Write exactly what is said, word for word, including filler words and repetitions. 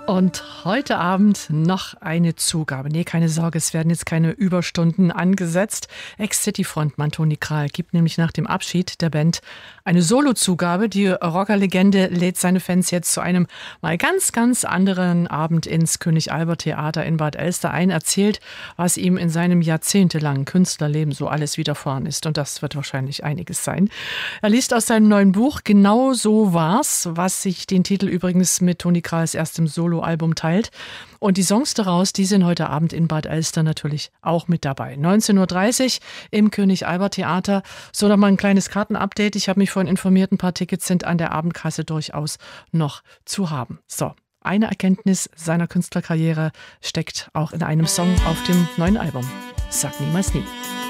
Und heute Abend noch eine Zugabe. Nee, keine Sorge, es werden jetzt keine Überstunden angesetzt. Ex-City-Frontmann Toni Kral gibt nämlich nach dem Abschied der Band eine Solo-Zugabe. Die Rockerlegende lädt seine Fans jetzt zu einem mal ganz, ganz anderen Abend ins König-Albert-Theater in Bad Elster ein, erzählt, was ihm in seinem jahrzehntelangen Künstlerleben so alles widerfahren ist. Und das wird wahrscheinlich einiges sein. Er liest aus seinem neuen Buch Genau so war's, was sich den Titel übrigens mit Toni Krals erstem Soloalbum teilt. Und die Songs daraus, die sind heute Abend in Bad Elster natürlich auch mit dabei. neunzehn Uhr dreißig im König-Albert-Theater. So, noch mal ein kleines Kartenupdate. Ich habe mich vorhin informiert, ein paar Tickets sind an der Abendkasse durchaus noch zu haben. So, eine Erkenntnis seiner Künstlerkarriere steckt auch in einem Song auf dem neuen Album. Sag niemals nie.